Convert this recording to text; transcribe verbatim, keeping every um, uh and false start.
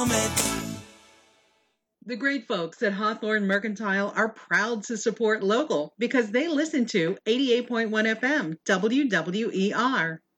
The great folks at Hawthorne Mercantile are proud to support local because they listen to eighty-eight point one F M W W E R.